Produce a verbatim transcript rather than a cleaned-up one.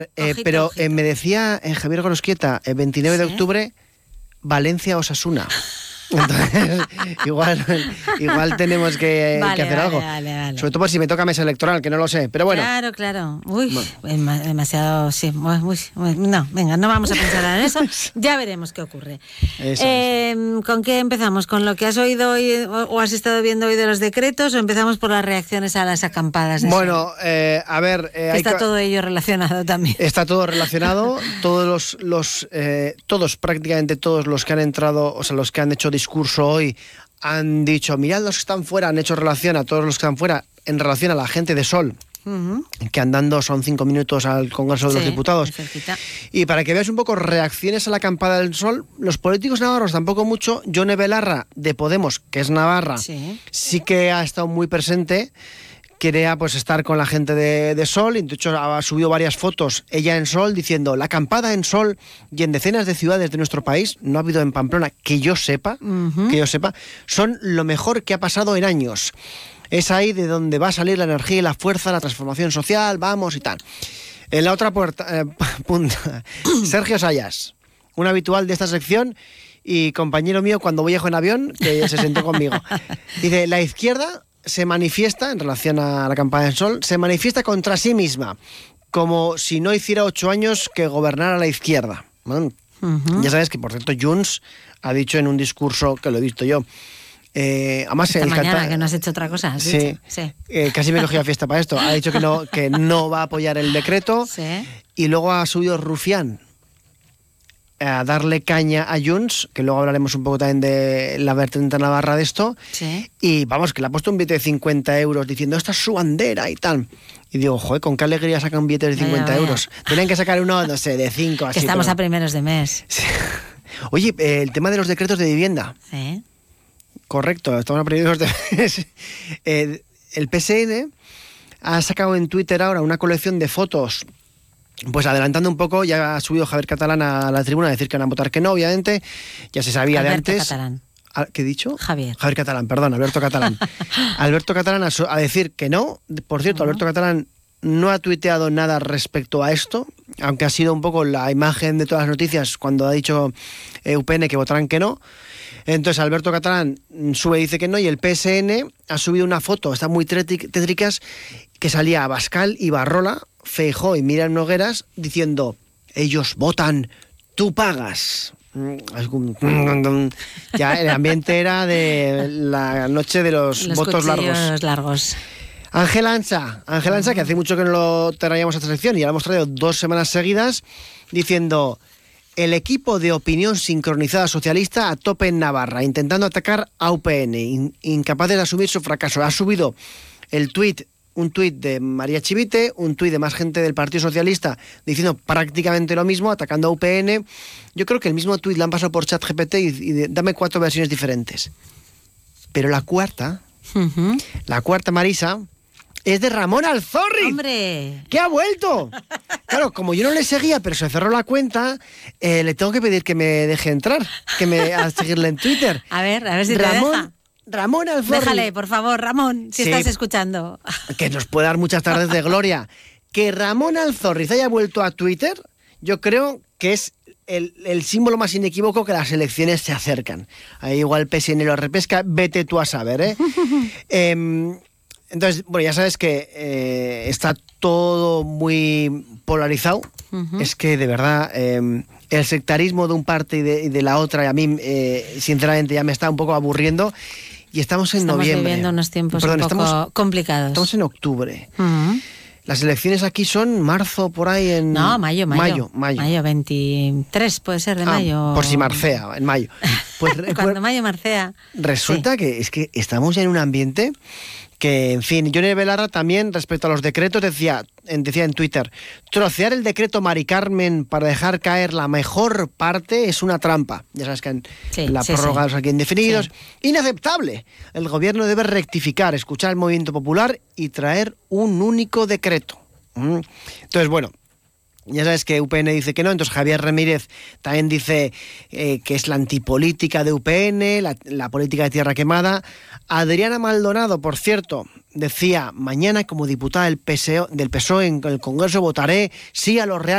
Eh, Ojito, pero ojito. eh, me decía eh, Javier Gorosquieta, el veintinueve de ¿Sí? octubre, Valencia-Osasuna. Entonces, igual, igual tenemos que, Vale, que hacer vale, algo. vale, vale. Sobre todo por si me toca mesa electoral, que no lo sé. Pero bueno, Claro, claro. Uy, ema- demasiado, sí. Uy, uy, uy, no, venga, no vamos a pensar en eso. Ya veremos qué ocurre. Eso Eh, ¿Con qué empezamos? ¿Con lo que has oído hoy o, o has estado viendo hoy de los decretos o empezamos por las reacciones a las acampadas de sol? bueno eh, a ver... eh, Que hay está que- todo ello relacionado también. Está todo relacionado, todos los, los eh, todos, prácticamente todos los que han entrado, o sea, los que han hecho discurso hoy, han dicho, mirad los que están fuera, han hecho relación a todos los que están fuera, en relación a la gente de Sol, Ujú. que andando son cinco minutos al Congreso de los Sí, Diputados. muy cerquita. Y para que veas un poco reacciones a la acampada del Sol, los políticos navarros tampoco mucho. Yone Belarra, de Podemos, que es navarra, Sí. sí que ha estado muy presente. Quería pues estar con la gente de, de Sol, y de hecho ha subido varias fotos ella en Sol diciendo la acampada en Sol y en decenas de ciudades de nuestro país, no ha habido en Pamplona que yo sepa, Ujú. que yo sepa, son lo mejor que ha pasado en años. Es ahí de donde va a salir la energía y la fuerza, la transformación social, vamos y tal. En la otra puerta, eh, punta, Sergio Sayas, un habitual de esta sección y compañero mío cuando viajo en avión, que se sentó conmigo. Dice, la izquierda se manifiesta, en relación a la campaña del Sol, se manifiesta contra sí misma, como si no hiciera ocho años que gobernara la izquierda. Bueno, Ujú. ya sabes que, por cierto, Junts ha dicho en un discurso, que lo he visto yo, eh, además Esta el mañana cata- que no has hecho otra cosa. ¿has Sí, dicho? Sí. eh, casi me cogí a fiesta para esto. Ha dicho que no, que no va a apoyar el decreto, Sí. y luego ha subido Rufián a darle caña a Junts, que luego hablaremos un poco también de la vertiente navarra de esto, Sí. y vamos, que le ha puesto un billete de cincuenta euros diciendo, esta es su bandera y tal. Y digo, joder, con qué alegría saca un billete de Vaya, cincuenta vaya. euros. Tienen que sacar uno, no sé, de cinco, así. Que estamos pero- a primeros de mes. Sí. Oye, eh, el tema de los decretos de vivienda. Sí. Correcto, estamos a primeros de mes. Eh, el P S N ha sacado en Twitter ahora una colección de fotos, pues adelantando un poco, ya ha subido Javier Catalán a la tribuna a decir que van a votar que no, obviamente, ya se sabía Alberto de antes. Catalán. Ah, ¿qué he dicho? Javier. Javier Catalán, perdón, Alberto Catalán. Alberto Catalán a, su- a decir que no. Por cierto, Alberto Catalán no ha tuiteado nada respecto a esto, aunque ha sido un poco la imagen de todas las noticias cuando ha dicho eh, U P N que votarán que no. Entonces Alberto Catalán sube y dice que no, y el P S N ha subido una foto, están muy tétric- tétricas, que salía Abascal y Barrola, Feijóo y Miriam Nogueras diciendo, ellos votan, tú pagas. Mm, algún- Ya el ambiente era de la noche de los, Los votos cuchillos largos. largos. Ángel Ansa, Ángel Ansa, que hace mucho que no lo traíamos a esta sección y ya lo hemos traído dos semanas seguidas, diciendo, el equipo de opinión sincronizada socialista a tope en Navarra, intentando atacar a U P N, in- incapaces de asumir su fracaso. Ha subido el tuit, un tuit de María Chivite, un tuit de más gente del Partido Socialista diciendo prácticamente lo mismo, atacando a U P N. Yo creo que el mismo tuit lo han pasado por ChatGPT y, y de- dame cuatro versiones diferentes. Pero la cuarta, Ujú. la cuarta, Marisa, es de Ramón Alzorri. ¡Hombre! ¡Que ha vuelto! Claro, como yo no le seguía, pero se cerró la cuenta, eh, le tengo que pedir que me deje entrar, que me a seguirle en Twitter. A ver, a ver si te Ramón, deja. Ramón Alzorri. Déjale, por favor, Ramón, si Sí. estás escuchando. Que nos puede dar muchas tardes de gloria. Que Ramón Alzorri se haya vuelto a Twitter, yo creo que es el, el símbolo más inequívoco que las elecciones se acercan. Ahí igual el P S N lo repesca, vete tú a saber, ¿eh? Em, entonces, bueno, ya sabes que eh, está todo muy polarizado. Ujú. Es que, de verdad, eh, el sectarismo de un parte y de, y de la otra, a mí, eh, sinceramente, ya me está un poco aburriendo. Y estamos en Estamos noviembre. viviendo unos tiempos Perdón, un poco estamos, complicados. estamos en octubre. Ujú. Las elecciones aquí son marzo, por ahí en... No, mayo, mayo. Mayo, mayo. Mayo veintitrés, puede ser de Ah, mayo. por si marcea, en mayo. Pues, Cuando pues mayo marcea. resulta que es que estamos ya en un ambiente que, en fin, Yone Belarra también, respecto a los decretos, decía en, decía en Twitter, trocear el decreto Mari Carmen para dejar caer la mejor parte es una trampa. Ya sabes que en Sí, la sí, prórroga sí. de los aquí indefinidos. Sí. Inaceptable. El gobierno debe rectificar, escuchar al movimiento popular y traer un único decreto. Mm. Entonces, bueno, ya sabes que U P N dice que no, entonces Javier Ramírez también dice eh, que es la antipolítica de U P N, la, la política de tierra quemada. Adriana Maldonado, por cierto, decía, mañana como diputada del P S O, del P S O E en el Congreso votaré sí a los reales